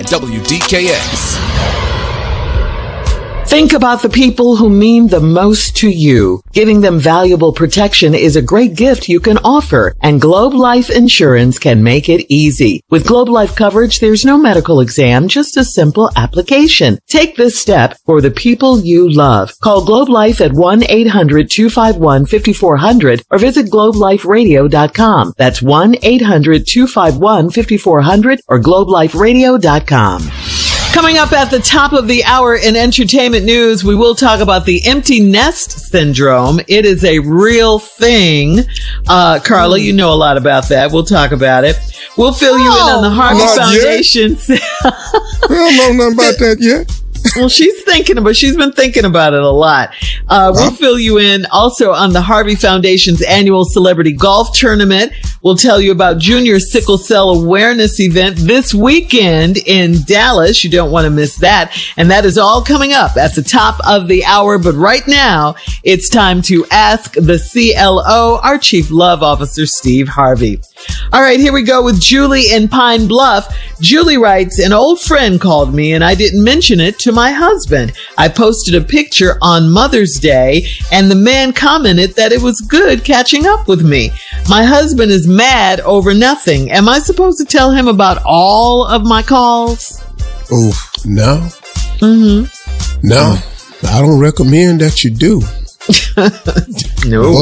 WDKX. Think about the people who mean the most to you. Giving them valuable protection is a great gift you can offer, and Globe Life Insurance can make it easy. With Globe Life coverage, there's no medical exam, just a simple application. Take this step for the people you love. Call Globe Life at 1-800-251-5400 or visit globeliferadio.com. That's 1-800-251-5400 or globeliferadio.com. Coming up at the top of the hour in entertainment news, we will talk about the empty nest syndrome. It is a real thing. Carla, you know a lot about that. We'll talk about it. We'll fill you in on the Harvey Foundation. I don't know nothing about that yet. Well, she's been thinking about it a lot. We'll fill you in also on the Harvey Foundation's annual celebrity golf tournament. We'll tell you about Junior Sickle Cell Awareness event this weekend in Dallas. You don't want to miss that. And that is all coming up at the top of the hour. But right now, it's time to ask the CLO, our Chief Love Officer, Steve Harvey. All right, here we go with Julie in Pine Bluff. Julie writes, an old friend called me and I didn't mention it to my husband. I posted a picture on Mother's Day and the man commented that it was good catching up with me. My husband is mad over nothing. Am I supposed to tell him about all of my calls? Oh, no. Mm-hmm. No, I don't recommend that you do. No.